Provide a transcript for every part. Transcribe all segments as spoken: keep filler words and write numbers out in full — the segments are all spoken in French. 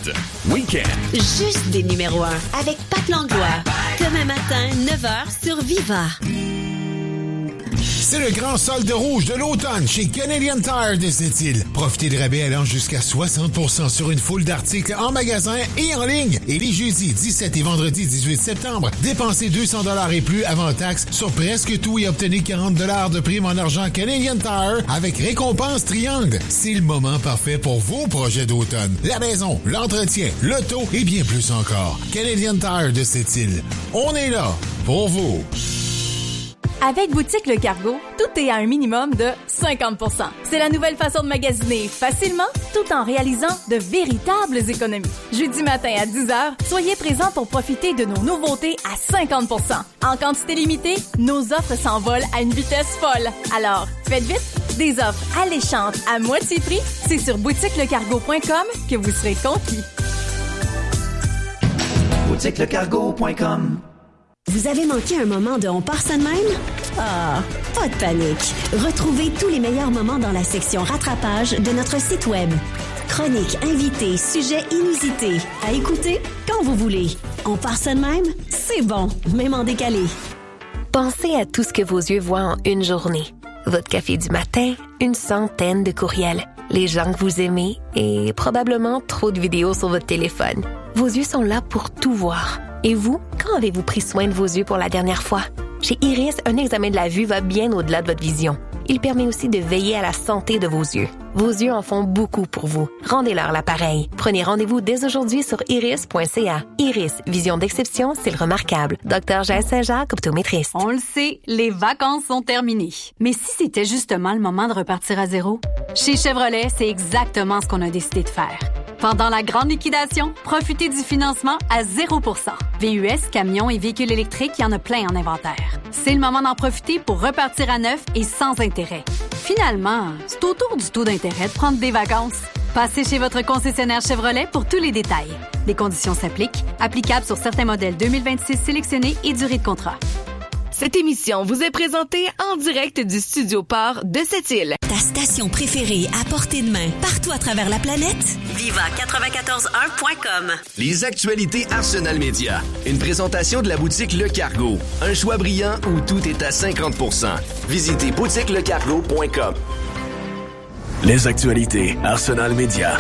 Week-end. Juste des numéros un avec Pat Langlois. Demain matin, neuf heures sur Viva. C'est le grand solde rouge de l'automne chez Canadian Tire de Sept-Îles. Profitez de rabais allant jusqu'à soixante pour cent sur une foule d'articles en magasin et en ligne. Et les jeudis dix-sept et vendredi dix-huit septembre, dépensez deux cents dollars et plus avant taxe sur presque tout et obtenez quarante dollars de prime en argent Canadian Tire avec récompense triangle. C'est le moment parfait pour vos projets d'automne. La maison, l'entretien, l'auto et bien plus encore. Canadian Tire de Sept-Îles. On est là pour vous. Avec Boutique Le Cargo, tout est à un minimum de cinquante pour cent. C'est la nouvelle façon de magasiner facilement tout en réalisant de véritables économies. Jeudi matin à dix heures, soyez présents pour profiter de nos nouveautés à cinquante pour cent. En quantité limitée, nos offres s'envolent à une vitesse folle. Alors, faites vite, des offres alléchantes à moitié prix, c'est sur boutique le cargo point com que vous serez conquis. boutique le cargo point com. Vous avez manqué un moment de On part ça de même? Ah, pas de panique. Retrouvez tous les meilleurs moments dans la section rattrapage de notre site web. Chroniques, invités, sujets inusités. À écouter quand vous voulez. On part ça de même? C'est bon, même en décalé. Pensez à tout ce que vos yeux voient en une journée. Votre café du matin, une centaine de courriels, les gens que vous aimez et probablement trop de vidéos sur votre téléphone. Vos yeux sont là pour tout voir. Et vous, quand avez-vous pris soin de vos yeux pour la dernière fois? Chez Iris, un examen de la vue va bien au-delà de votre vision. Il permet aussi de veiller à la santé de vos yeux. Vos yeux en font beaucoup pour vous. Rendez-leur l'appareil. Prenez rendez-vous dès aujourd'hui sur iris point c a. Iris, vision d'exception, c'est le remarquable. Docteur Jaël Saint-Jacques, optométriste. On le sait, les vacances sont terminées. Mais si c'était justement le moment de repartir à zéro? Chez Chevrolet, c'est exactement ce qu'on a décidé de faire. Pendant la grande liquidation, profitez du financement à zéro pour cent. V U S, camions et véhicules électriques, il y en a plein en inventaire. C'est le moment d'en profiter pour repartir à neuf et sans intérêt. Finalement, c'est autour du taux d'intérêt de prendre des vacances. Passez chez votre concessionnaire Chevrolet pour tous les détails. Les conditions s'appliquent, applicables sur certains modèles deux mille vingt-six sélectionnés et durée de contrat. Cette émission vous est présentée en direct du Studio Port de Sept-Îles. Ta station préférée à portée de main, partout à travers la planète? Viva quatre-vingt-quatorze un point com. Les actualités Arsenal Média. Une présentation de la boutique Le Cargo. Un choix brillant où tout est à cinquante pour cent. Visitez boutique le cargo point com. Les actualités Arsenal Média.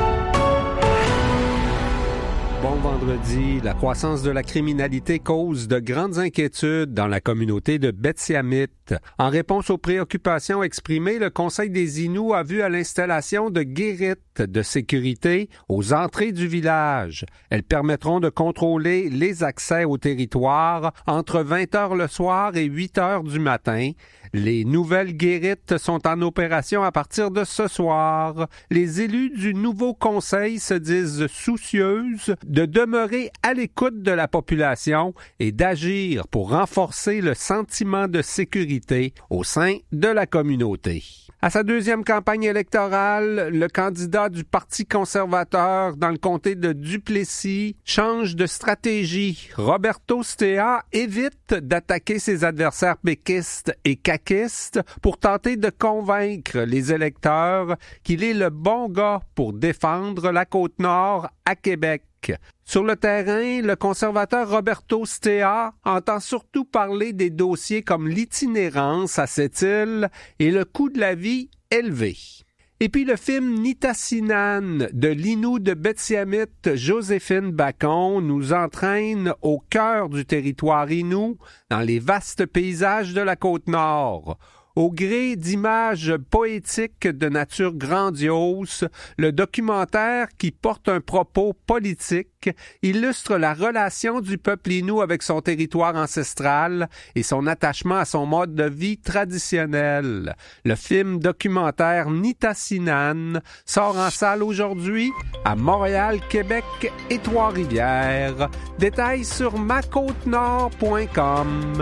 Bon vendredi. La croissance de la criminalité cause de grandes inquiétudes dans la communauté de Betsiamit. En réponse aux préoccupations exprimées, le Conseil des Inuits a vu à l'installation de guérites de sécurité aux entrées du village. Elles permettront de contrôler les accès au territoire entre vingt heures le soir et huit heures du matin. Les nouvelles guérites sont en opération à partir de ce soir. Les élus du nouveau conseil se disent soucieuses de demeurer à l'écoute de la population et d'agir pour renforcer le sentiment de sécurité au sein de la communauté. À sa deuxième campagne électorale, le candidat du Parti conservateur dans le comté de Duplessis change de stratégie. Roberto Stea évite d'attaquer ses adversaires péquistes et caquistes pour tenter de convaincre les électeurs qu'il est le bon gars pour défendre la Côte-Nord à Québec. Sur le terrain, le conservateur Roberto Stea entend surtout parler des dossiers comme l'itinérance à cette île et le coût de la vie élevé. Et puis le film Nitassinan de l'Innu de Betsiamit, Joséphine Bacon, nous entraîne au cœur du territoire Innu, dans les vastes paysages de la Côte-Nord. Au gré d'images poétiques de nature grandiose, le documentaire, qui porte un propos politique, illustre la relation du peuple Innu avec son territoire ancestral et son attachement à son mode de vie traditionnel. Le film documentaire Nitassinan sort en salle aujourd'hui à Montréal, Québec et Trois-Rivières. Détails sur ma côte nord point com.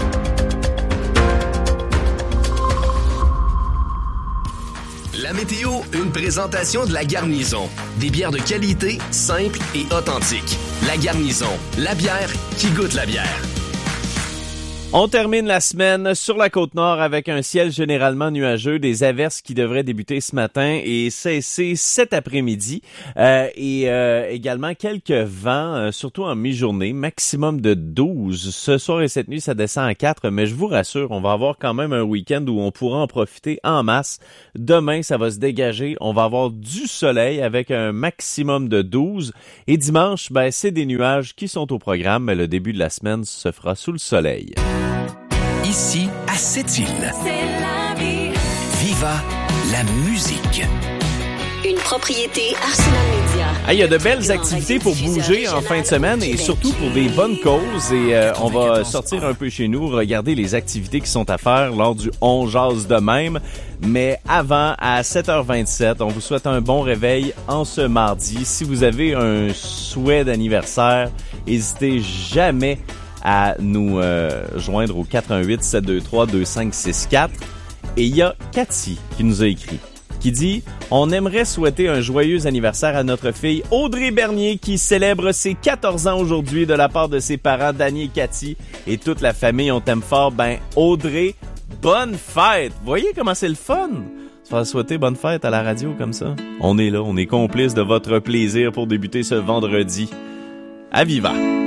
La météo, une présentation de La Garnison. Des bières de qualité, simples et authentiques. La Garnison, la bière qui goûte la bière. On termine la semaine sur la Côte-Nord avec un ciel généralement nuageux, des averses qui devraient débuter ce matin et cesser cet après-midi. Euh, et euh, également quelques vents, euh, surtout en mi-journée, maximum de douze. Ce soir et cette nuit, ça descend à quatre, mais je vous rassure, on va avoir quand même un week-end où on pourra en profiter en masse. Demain, ça va se dégager. On va avoir du soleil avec un maximum de douze. Et dimanche, ben, c'est des nuages qui sont au programme, mais le début de la semaine se fera sous le soleil. Ici, à Sept-Îles. C'est la vie. Viva la musique. Une propriété Arsenal Media. Ah, il y a de belles activités pour bouger en fin de semaine et surtout pour des bonnes causes. Et euh, on va sortir un peu chez nous, regarder les activités qui sont à faire lors du On jase de même. Mais avant, à sept heures vingt-sept, on vous souhaite un bon réveil en ce mardi. Si vous avez un souhait d'anniversaire, n'hésitez jamais à nous euh, joindre au quatre un huit, sept deux trois, deux cinq six quatre. Et il y a Cathy qui nous a écrit, qui dit « On aimerait souhaiter un joyeux anniversaire à notre fille Audrey Bernier qui célèbre ses quatorze ans aujourd'hui de la part de ses parents Dany et Cathy et toute la famille. On t'aime fort. Ben Audrey, bonne fête! Voyez comment c'est le fun! Se faire souhaiter bonne fête à la radio comme ça. On est là, on est complice de votre plaisir pour débuter ce vendredi. À Viva!